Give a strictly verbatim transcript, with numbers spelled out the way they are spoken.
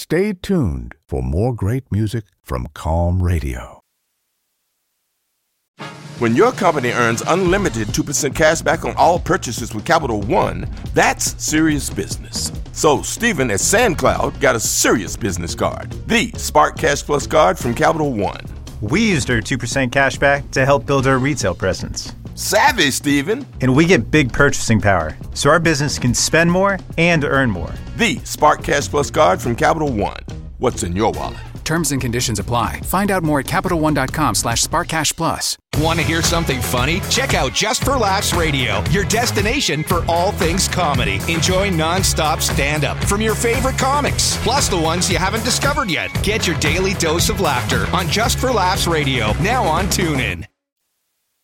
Stay tuned for more great music from Calm Radio. When your company earns unlimited two percent cash back on all purchases with Capital One, that's serious business. So Stephen at SandCloud got a serious business card, the Spark Cash Plus card from Capital One. We used our two percent cash back to help build our retail presence. Savvy, Stephen. And we get big purchasing power, so our business can spend more and earn more. The Spark Cash Plus card from Capital One. What's in your wallet? Terms and conditions apply. Find out more at CapitalOne.com slash SparkCashPlus. Want to hear something funny? Check out Just for Laughs Radio, your destination for all things comedy. Enjoy non-stop stand-up from your favorite comics, plus the ones you haven't discovered yet. Get your daily dose of laughter on Just for Laughs Radio, now on TuneIn.